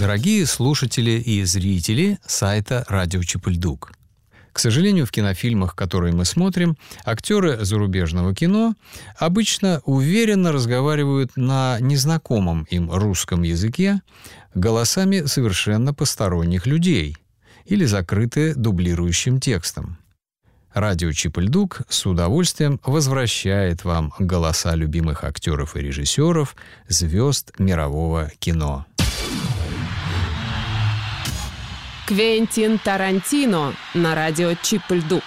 Дорогие слушатели и зрители сайта «Радио Чипульдук». К сожалению, в кинофильмах, которые мы смотрим, актеры зарубежного кино обычно уверенно разговаривают на незнакомом им русском языке голосами совершенно посторонних людей или закрыты дублирующим текстом. Радио Чипульдук с удовольствием возвращает вам голоса любимых актеров и режиссеров, звезд мирового кино. Квентин Тарантино на радио Чипульдук.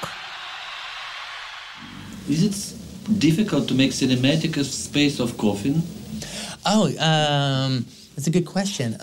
Is it difficult to make cinematic a space of coffin? Oh, that's a good question.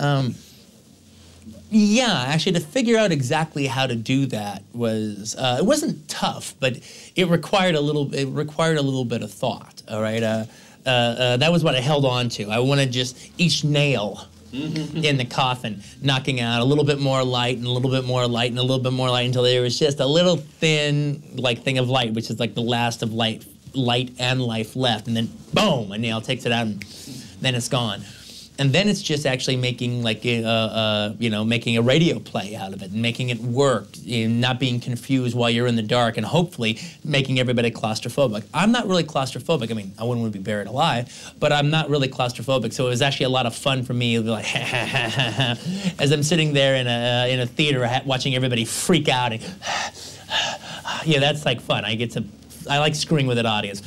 Yeah, actually, to figure out exactly how to do that was it wasn't tough, but it required a little bit of thought. All right, that was what I held on to. I wanted just each nail in the coffin knocking out a little bit more light and a little bit more light and a little bit more light until there was just a little thin thing of light, which is like the last of light and life left, and then boom, a nail takes it out, and then it's gone. And then it's just actually making making a radio play out of it and making it work, not being confused while you're in the dark, and hopefully making everybody claustrophobic. I'm not really claustrophobic. I mean, I wouldn't want to be buried alive, but I'm not really claustrophobic. So it was actually a lot of fun for me, like as I'm sitting there in a theater watching everybody freak out. And yeah, that's like fun. I like screwing with an audience.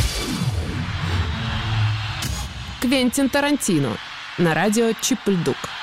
Квентин Тарантино на радио Чипульдук.